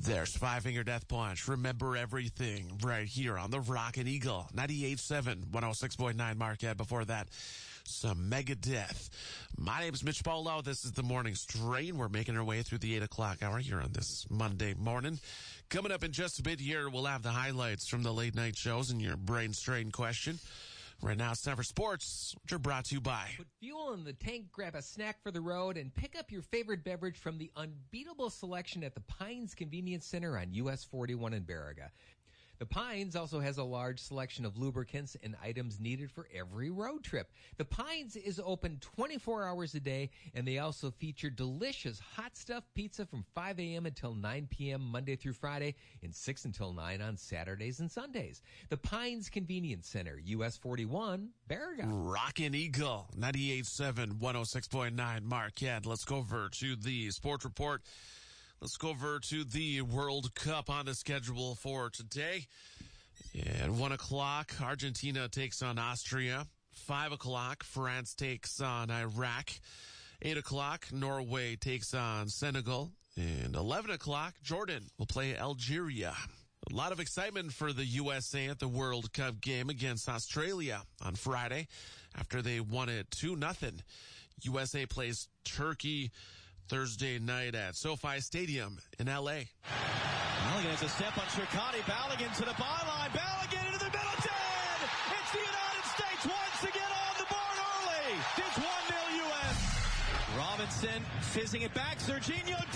There's Five Finger Death Punch. Remember everything right here on the Rockin' Eagle. 98.7, 106.9 Marquette. Before that, some Megadeth. My name's Mitch Polo. This is the Morning Strain. We're making our way through the 8 o'clock hour here on this Monday morning. Coming up in just a bit here, we'll have the highlights from the late night shows and your brain strain question. Right now, it's time for sports, which are brought to you by. Put fuel in the tank, grab a snack for the road, and pick up your favorite beverage from the unbeatable selection at the Pines Convenience Center on US 41 in Baraga. The Pines also has a large selection of lubricants and items needed for every road trip. The Pines is open 24 hours a day, and they also feature delicious hot stuff pizza from 5 a.m. until 9 p.m. Monday through Friday and 6 until 9 on Saturdays and Sundays. The Pines Convenience Center, US 41, Baraga. Rockin' Eagle, 98.7, 106.9 Marquette. Let's go over to the sports report. Let's go over to the World Cup on the schedule for today. At 1 o'clock, Argentina takes on Austria. 5 o'clock, France takes on Iraq. 8 o'clock, Norway takes on Senegal. And 11 o'clock, Jordan will play Algeria. A lot of excitement for the USA at the World Cup game against Australia on Friday after they won it 2-0. USA plays Turkey Thursday night at SoFi Stadium in L.A. Balogun has a step on Shirkani. Balogun to the byline. Balogun into the middle. 10! It's the United States once again on the board early. It's 1-0 U.S. Robinson fizzing it back. Serginho